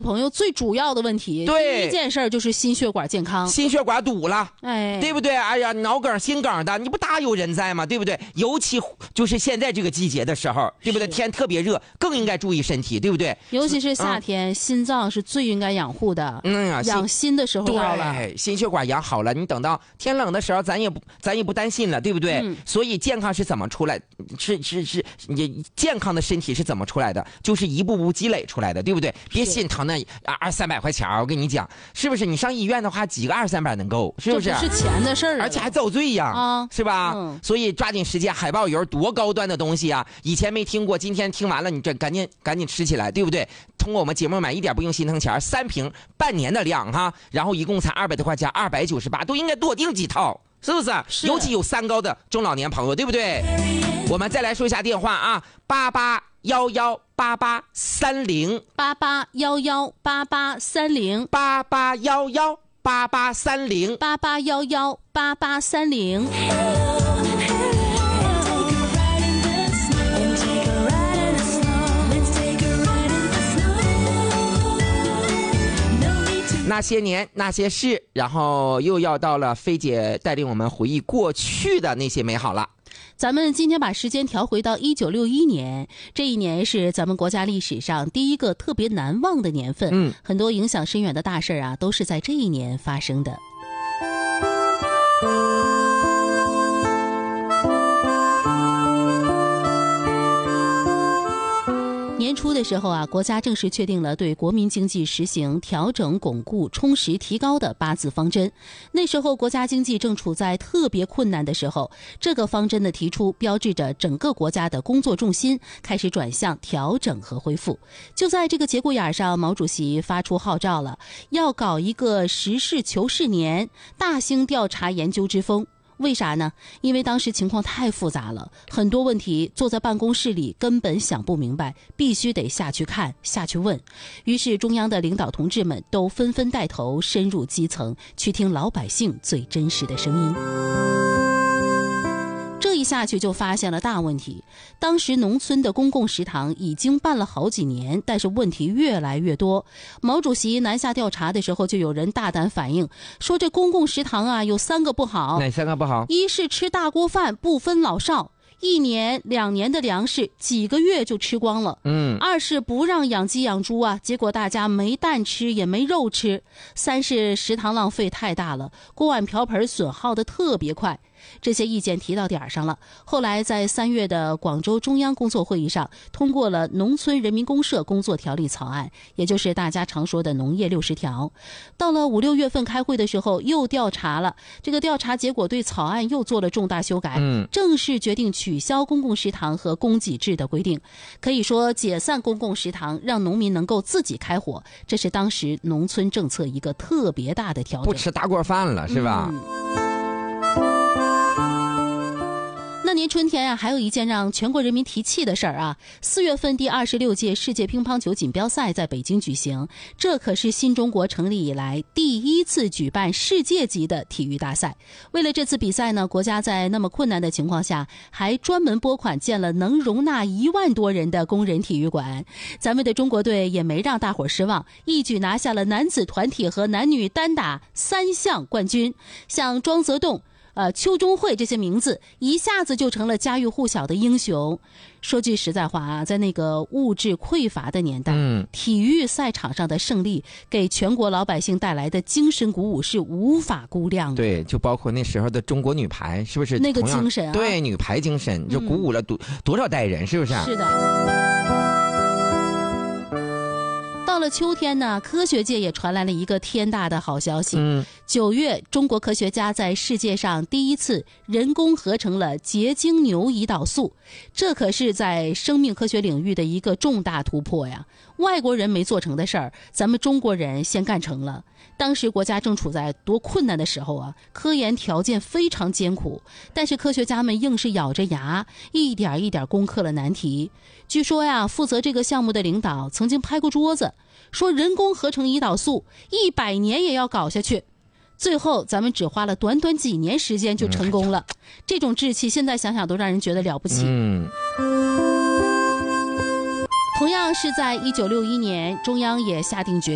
朋友最主要的问题， 对， 第一件事就是心血管健康， 心血管堵了， 哎， 对不对？哎呀，脑梗、心梗的，你不大有人在吗？对不对？尤其就是现在这个季节的时候，对不对？天特别热，更应该注意身体，对不对？ 尤其是夏天，心脏是最应该养护的。养心的时候到了， 对，心血管养好了，你等到天冷的时候，咱也不担心了，对不对？所以健康是怎么出来？你健康的身体是怎么出来的？就是一步步积累出来的，对不对？别心疼那200-300块钱，我跟你讲，是不是？你上医院的话，几个200-300能够，是不是？ 这不是钱的事儿， 而且还遭罪呀，是吧？所以抓紧时间，海豹油多高端的东西啊！以前没听过，今天听完了，你这赶紧吃起来，对不对？通过我们节目买一点不用心疼钱，3瓶半年的量哈，然后一共才200多块钱，298，都应该多订几套。是不是？尤其有3高的中老年朋友，对不对？我们再来说一下电话啊，88118830，88118830，88118830。那些年那些事，然后又要到了菲姐带领我们回忆过去的那些美好了。 咱们今天把时间调回到1961年，这一年是咱们国家历史上第一个特别难忘的年份。很多影响深远的大事啊，都是在这一年发生的。年初的时候啊，国家正式确定了对国民经济实行调整、巩固、充实、提高的8字方针。那时候国家经济正处在特别困难的时候，这个方针的提出标志着整个国家的工作重心开始转向调整和恢复。就在这个节骨眼上，毛主席发出号召了，要搞一个实事求是年，大兴调查研究之风。为啥呢？因为当时情况太复杂了，很多问题坐在办公室里根本想不明白，必须得下去看，下去问。于是中央的领导同志们都纷纷带头深入基层，去听老百姓最真实的声音。这一下去就发现了大问题。当时农村的公共食堂已经办了好几年，但是问题越来越多。毛主席南下调查的时候，就有人大胆反映说，这公共食堂啊有3个不好。 哪3个不好？ 一是吃大锅饭不分老少，1年2年的粮食几个月就吃光了。2是不让养鸡养猪啊，结果大家没蛋吃也没肉吃。3是食堂浪费太大了，锅碗瓢盆损耗的特别快。这些意见提到点上了。后来在3月的广州中央工作会议上，通过了《农村人民公社工作条例》草案，也就是大家常说的农业60条。到了5、6月份开会的时候，又调查了，这个调查结果对草案又做了重大修改，正式决定取消公共食堂和供给制的规定，可以说解散公共食堂，让农民能够自己开火。这是当时农村政策一个特别大的调整， 不吃大锅饭了，是吧？ 那年春天啊，还有一件让全国人民提气的事儿啊！4月份第26届世界乒乓球锦标赛在北京举行，这可是新中国成立以来第1次举办世界级的体育大赛。为了这次比赛呢，国家在那么困难的情况下，还专门拨款建了能容纳1万多人的工人体育馆。咱们的中国队也没让大伙失望，一举拿下了男子团体和男女单打3项冠军。像庄则栋、邱中慧这些名字一下子就成了家喻户晓的英雄。说句实在话啊，在那个物质匮乏的年代，体育赛场上的胜利给全国老百姓带来的精神鼓舞是无法估量的。 对，就包括那时候的中国女排，是不是那个精神啊？ 对，女排精神就鼓舞了多少代人，是不是？ 是的。到了秋天呢，科学界也传来了一个天大的好消息。9月，中国科学家在世界上第1次人工合成了结晶牛胰岛素，这可是在生命科学领域的一个重大突破呀！外国人没做成的事儿，咱们中国人先干成了。当时国家正处在多困难的时候啊，科研条件非常艰苦，但是科学家们硬是咬着牙，一点一点攻克了难题。据说呀，负责这个项目的领导曾经拍过桌子，说人工合成胰岛素100年也要搞下去。最后咱们只花了短短几年时间就成功了，这种志气现在想想都让人觉得了不起。同样是在1961年，中央也下定决心